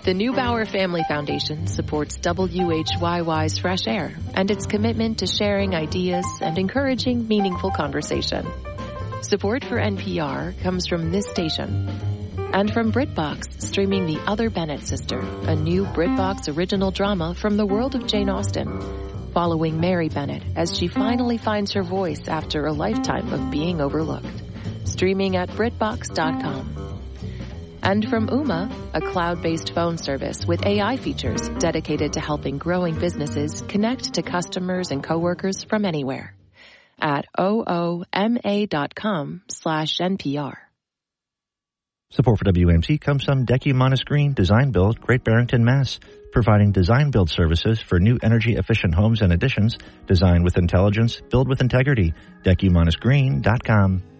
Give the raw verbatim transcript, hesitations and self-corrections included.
The Neubauer Family Foundation supports W H Y Y's Fresh Air and its commitment to sharing ideas and encouraging meaningful conversation. Support for N P R comes from this station and from BritBox, streaming The Other Bennett Sister, a new BritBox original drama from the world of Jane Austen, following Mary Bennett as she finally finds her voice after a lifetime of being overlooked. Streaming at Britbox dot com. And from Ooma, a cloud-based phone service with A I features dedicated to helping growing businesses connect to customers and coworkers from anywhere. At ooma dot com slash N P R. Support for W A M C comes from Decumanus Green Design Build, Great Barrington, Mass., providing design build services for new energy-efficient homes and additions. Designed with intelligence, build with integrity. Decumanus Green dot com.